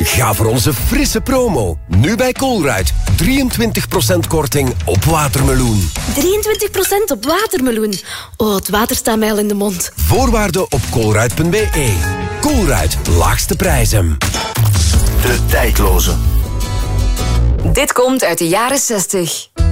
Ga voor onze frisse promo. Nu bij Colruyt. 23% korting op watermeloen. 23% op watermeloen. Oh, het water staat mij al in de mond. Voorwaarden op colruyt.be. Colruyt, laagste prijzen. De tijdloze. Dit komt uit de jaren 60.